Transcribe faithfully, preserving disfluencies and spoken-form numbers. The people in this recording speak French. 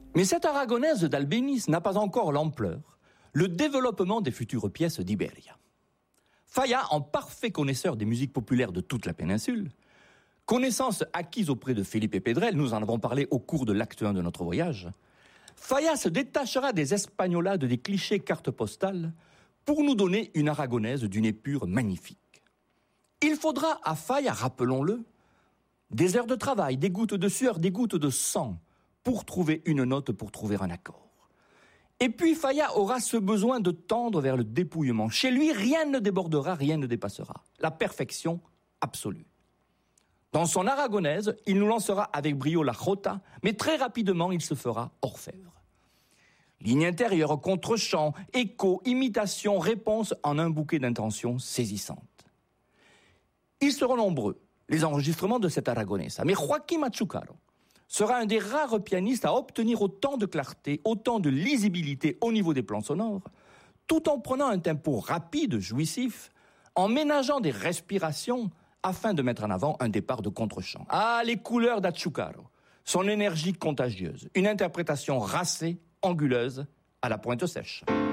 Mais cette aragonaise d'Albéniz n'a pas encore l'ampleur, le développement des futures pièces d'Iberia. Falla, en parfait connaisseur des musiques populaires de toute la péninsule, connaissance acquise auprès de Felipe Pedrell, nous en avons parlé au cours de l'acte un de notre voyage, Falla se détachera des espagnolades, des clichés cartes postales, pour nous donner une aragonaise d'une épure magnifique. Il faudra à Falla, rappelons-le, des heures de travail, des gouttes de sueur, des gouttes de sang, pour trouver une note, pour trouver un accord. Et puis Falla aura ce besoin de tendre vers le dépouillement. Chez lui, rien ne débordera, rien ne dépassera. La perfection absolue. Dans son aragonaise, il nous lancera avec brio la jota, mais très rapidement, il se fera orfèvre. Ligne intérieure, contre-champ, écho, imitation, réponse en un bouquet d'intentions saisissantes. Ils seront nombreux, les enregistrements de cette aragonesa, mais Joaquim Achúcarro sera un des rares pianistes à obtenir autant de clarté, autant de lisibilité au niveau des plans sonores, tout en prenant un tempo rapide, jouissif, en ménageant des respirations afin de mettre en avant un départ de contre-champ. Ah, les couleurs d'Achúcarro, son énergie contagieuse, une interprétation racée, anguleuse, à la pointe sèche.